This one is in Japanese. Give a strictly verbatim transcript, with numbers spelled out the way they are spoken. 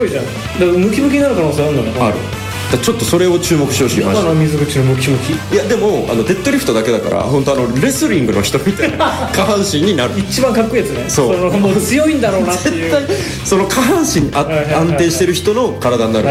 ごいじゃん。だからムキムキになる可能性あるんだね。 ある。だちょっとそれを注目してほしい。 今の水口のムキムキ、 いやでもあのデッドリフトだけだから本当あのレスリングの人みたいな下半身になる。 一番かっこいいやつね。 そうそのもう強いんだろうなっていう。 絶対その下半身あ安定してる人の体になる。